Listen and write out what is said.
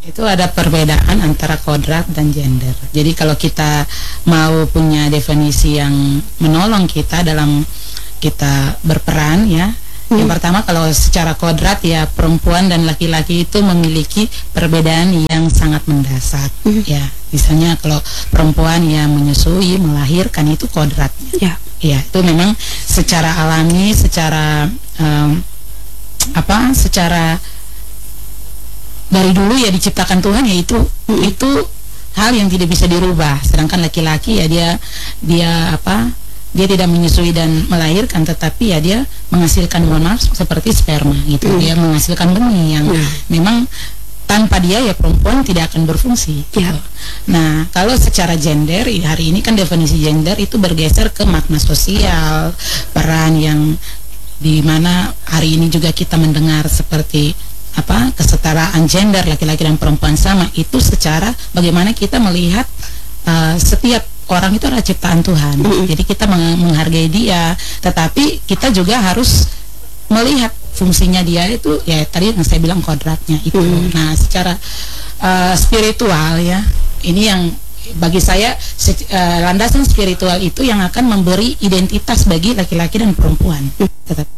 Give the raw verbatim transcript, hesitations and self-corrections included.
Itu ada perbedaan antara kodrat dan gender. Jadi kalau kita mau punya definisi yang menolong kita dalam kita berperan ya, hmm. yang pertama kalau secara kodrat ya perempuan dan laki-laki itu memiliki perbedaan yang sangat mendasar hmm. ya. Misalnya kalau perempuan yang menyusui, melahirkan itu kodratnya. Ya. Ya, itu memang secara alami, secara um, apa? secara dari dulu ya diciptakan Tuhan ya itu hmm. itu hal yang tidak bisa dirubah. Sedangkan laki-laki ya dia dia apa dia tidak menyusui dan melahirkan, tetapi ya dia menghasilkan hormon seperti sperma gitu. Hmm. Dia menghasilkan benih yang hmm. memang tanpa dia ya perempuan tidak akan berfungsi. Ya. Gitu. Nah kalau secara gender ya, hari ini kan definisi gender itu bergeser ke makna sosial, peran yang di mana hari ini juga kita mendengar seperti apa kesetaraan gender, laki-laki dan perempuan sama. Itu secara bagaimana kita melihat uh, setiap orang itu adalah ciptaan Tuhan. Mm-hmm. Jadi kita meng menghargai dia, tetapi kita juga harus melihat fungsinya dia itu ya tadi yang saya bilang kodratnya itu. Mm-hmm. Nah secara uh, spiritual ya, ini yang bagi saya uh, landasan spiritual itu yang akan memberi identitas bagi laki-laki dan perempuan. Mm-hmm. Tetap